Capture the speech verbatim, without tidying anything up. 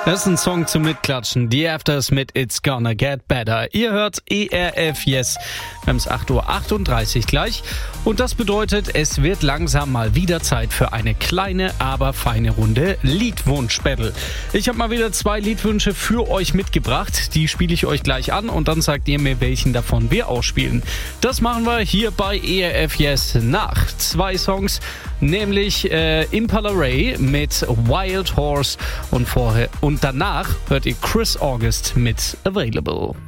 Das ist ein Song zum Mitklatschen. Die Afters mit It's Gonna Get Better. Ihr hört E R F Yes. Wir haben es acht Uhr achtunddreißig gleich. Und das bedeutet, es wird langsam mal wieder Zeit für eine kleine, aber feine Runde Liedwunsch-Battle. Ich habe mal wieder zwei Liedwünsche für euch mitgebracht. Die spiele ich euch gleich an und dann sagt ihr mir, welchen davon wir ausspielen. Das machen wir hier bei E R F Yes nach zwei Songs, nämlich äh, Impala Ray mit Wild Horse und vorher und danach hört ihr Chris August mit Available.